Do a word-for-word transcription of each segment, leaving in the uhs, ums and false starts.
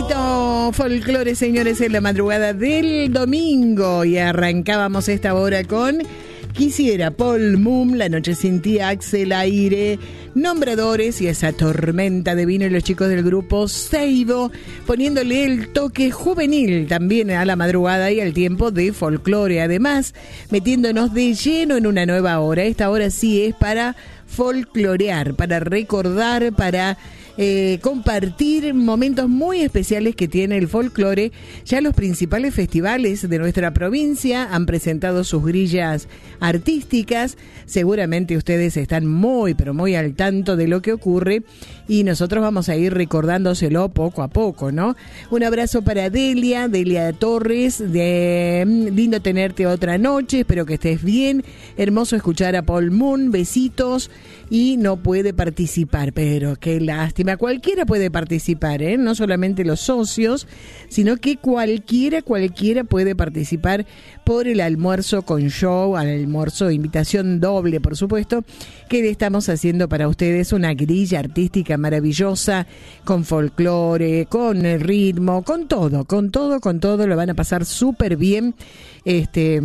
Bonito folclore, señores, en la madrugada del domingo. Y arrancábamos esta hora con Quisiera, Paul Moon, La noche sin ti, Axel Aire, Nombradores y esa tormenta de vino y los chicos del grupo Seibo, poniéndole el toque juvenil también a la madrugada y al tiempo de folclore. Además, metiéndonos de lleno en una nueva hora. Esta hora sí es para folclorear, para recordar, para eh, compartir momentos muy especiales que tiene el folclore. Ya los principales festivales de nuestra provincia han presentado sus grillas artísticas. Seguramente ustedes están muy, pero muy al tanto de lo que ocurre y nosotros vamos a ir recordándoselo poco a poco, ¿no? Un abrazo para Delia, Delia Torres, de lindo tenerte otra noche, espero que estés bien, hermoso escuchar a Paul Moon, besitos. Y no puede participar, pero qué lástima, cualquiera puede participar, ¿eh? No solamente los socios, sino que cualquiera, cualquiera puede participar por el almuerzo con show, al almuerzo, invitación doble, por supuesto, que le estamos haciendo para ustedes, una grilla artística maravillosa, con folclore, con el ritmo, con todo, con todo, con todo, lo van a pasar súper bien, este...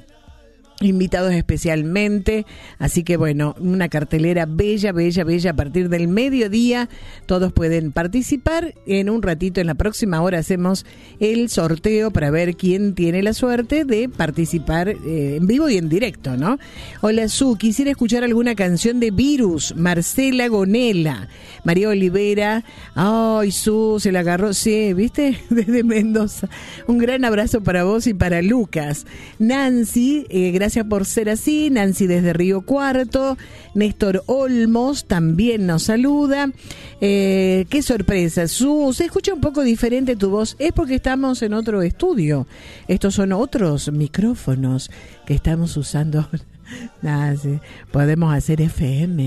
invitados especialmente, así que bueno, una cartelera bella, bella, bella a partir del mediodía, todos pueden participar. En un ratito, en la próxima hora, hacemos el sorteo para ver quién tiene la suerte de participar eh, en vivo y en directo, ¿no? Hola Su, quisiera escuchar alguna canción de Virus, Marcela Gonela, María Olivera. Ay, Su, se la agarró, sí, ¿viste? Desde Mendoza. Un gran abrazo para vos y para Lucas. Nancy, eh, gracias Gracias por ser así, Nancy desde Río Cuarto, Néstor Olmos también nos saluda. Eh, qué sorpresa, Su, se escucha un poco diferente tu voz, es porque estamos en otro estudio, estos son otros micrófonos que estamos usando. Nada, sí. Podemos hacer F M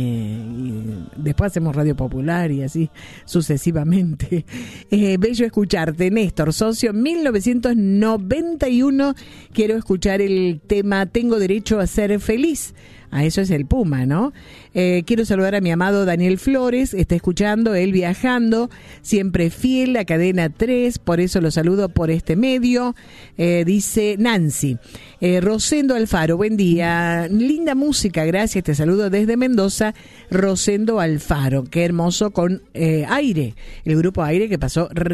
y después hacemos Radio Popular y así sucesivamente. Eh, bello escucharte, Néstor, socio mil novecientos noventa y uno. Quiero escuchar el tema Tengo derecho a ser feliz. A eso es el Puma, ¿no? Eh, quiero saludar a mi amado Daniel Flores, está escuchando, él viajando, siempre fiel a Cadena tres, por eso lo saludo por este medio. Eh, dice Nancy. Eh, Rosendo Alfaro, buen día, linda música, gracias, te saludo desde Mendoza, Rosendo Alfaro, qué hermoso con eh, Aire, el grupo Aire que pasó